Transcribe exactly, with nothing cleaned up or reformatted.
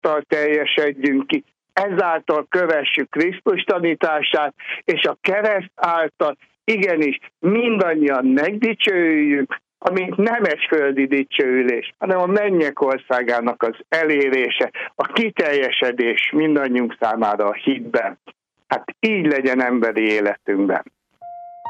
által teljesedjünk ki, ezáltal kövessük Krisztus tanítását, és a kereszt által igenis mindannyian megdicsőjük, ami nem egy földi dicsőülés, hanem a mennyek országának az elérése, a kiteljesedés mindannyiunk számára a hitben. Hát így legyen emberi életünkben.